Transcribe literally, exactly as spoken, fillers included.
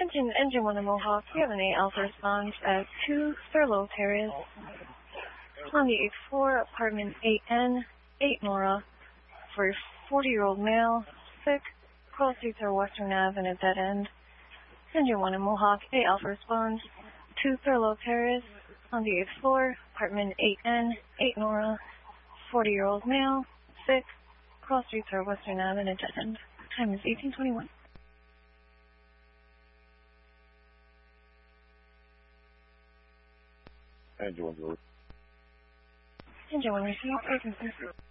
Engine, engine one to Mohawk, you have an eight Alpha response at two Thurlow Terrace, on the eighth floor, apartment eight N, eight Nora, for a forty-year-old male, sick, cross streets are Western Ave and a dead end. Engine one to Mohawk, eight Alpha response, two Thurlow Terrace, on the eighth floor, apartment eight N, eight Nora, forty-year-old male, sick, cross streets are Western Ave and a dead end. Time is eighteen twenty-one. Engine one, Engine one received, agency.